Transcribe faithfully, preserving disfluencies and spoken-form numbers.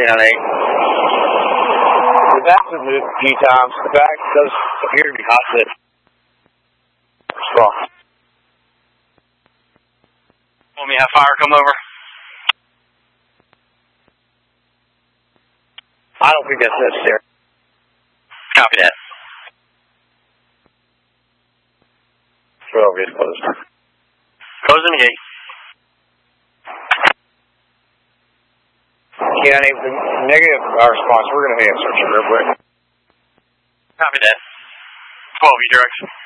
on eight. The back has moved a few times. The back does appear to be hot lit. Strong. Want me to have fire come over? I don't think that's necessary. Copy that. twelve is closed. Closing the gate. County, the negative our response. We're going to hand search it real quick. Copy that. twelve, E direction.